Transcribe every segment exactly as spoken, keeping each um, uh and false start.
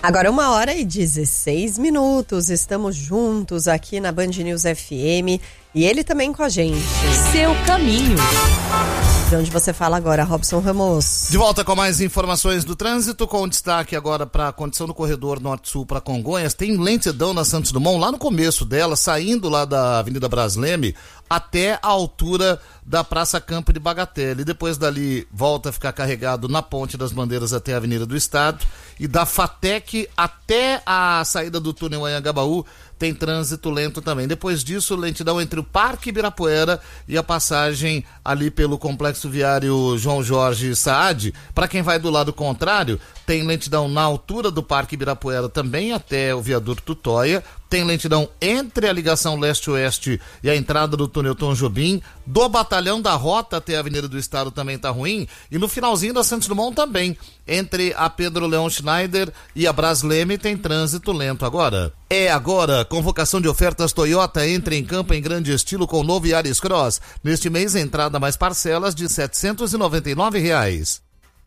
Agora uma hora e dezesseis minutos, estamos juntos aqui na Band News F M e ele também com a gente. Seu caminho. De onde você fala agora, Robson Ramos? De volta com mais informações do trânsito, com destaque agora para a condição do corredor Norte-Sul para Congonhas. Tem lentidão na Santos Dumont, lá no começo dela, saindo lá da Avenida Brasleme até a altura da Praça Campo de Bagatelle. E depois dali volta a ficar carregado na Ponte das Bandeiras até a Avenida do Estado. E da FATEC até a saída do túnel Anhangabaú tem trânsito lento também. Depois disso, lentidão entre o Parque Ibirapuera e a passagem ali pelo Complexo Viário João Jorge Saad. Para quem vai do lado contrário, tem lentidão na altura do Parque Ibirapuera também até o viaduto Tutóia. Tem lentidão entre a ligação leste-oeste e a entrada do túnel Tom Jobim. Do Batalhão da Rota até a Avenida do Estado também tá ruim. E no finalzinho da Santos Dumont também. Entre a Pedro Leão Schneider e a Brasleme tem trânsito lento agora. É agora, convocação de ofertas Toyota, entre em campo em grande estilo com o novo Yaris Cross. Neste mês, entrada mais parcelas de setecentos e noventa e nove reais.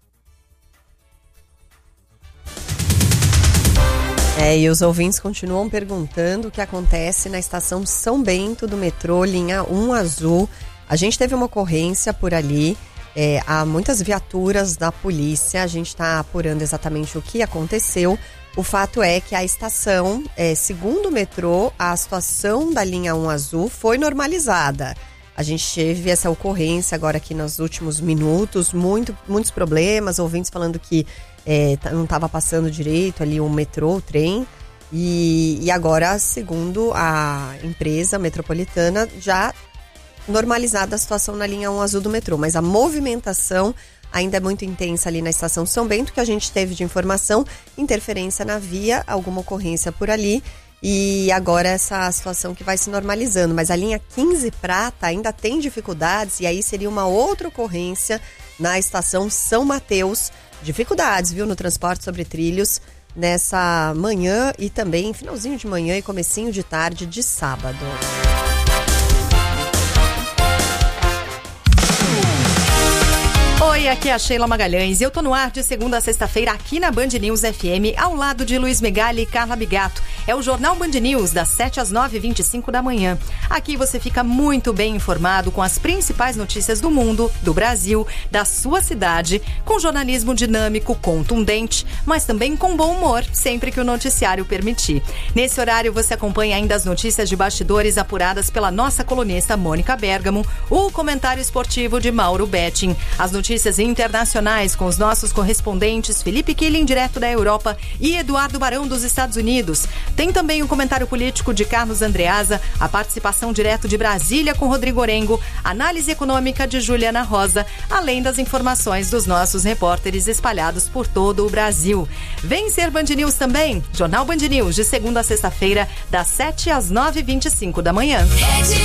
É, e os ouvintes continuam perguntando o que acontece na estação São Bento do metrô, linha um azul. A gente teve uma ocorrência por ali, é, há muitas viaturas da polícia, a gente está apurando exatamente o que aconteceu. O fato é que a estação, é, segundo o metrô, a situação da linha um azul foi normalizada. A gente teve essa ocorrência agora aqui nos últimos minutos, muito, muitos problemas, ouvintes falando que é, não estava passando direito ali o metrô, o trem, e, e agora, segundo a empresa metropolitana, já normalizada a situação na linha um azul do metrô, mas a movimentação ainda é muito intensa ali na estação São Bento, que a gente teve de informação, interferência na via, alguma ocorrência por ali, e agora essa situação que vai se normalizando, mas a linha quinze Prata ainda tem dificuldades, e aí seria uma outra ocorrência na estação São Mateus. Dificuldades, viu, no transporte sobre trilhos nessa manhã e também finalzinho de manhã e comecinho de tarde de sábado. Oi, aqui é a Sheila Magalhães e eu tô no ar de segunda a sexta-feira aqui na Band News F M, ao lado de Luiz Megali e Carla Bigato. É o Jornal Band News, das sete às nove e vinte e cinco da manhã. Aqui você fica muito bem informado com as principais notícias do mundo, do Brasil, da sua cidade, com jornalismo dinâmico, contundente, mas também com bom humor, sempre que o noticiário permitir. Nesse horário você acompanha ainda as notícias de bastidores apuradas pela nossa colunista Mônica Bergamo, o comentário esportivo de Mauro Betting, as notícias Notícias internacionais com os nossos correspondentes Felipe Killing, direto da Europa, e Eduardo Barão, dos Estados Unidos. Tem também o comentário político de Carlos Andreasa, a participação direto de Brasília com Rodrigo Orengo, análise econômica de Juliana Rosa, além das informações dos nossos repórteres espalhados por todo o Brasil. Vem ser Band News também, Jornal Band News, de segunda a sexta-feira, das sete às nove e vinte e cinco da manhã.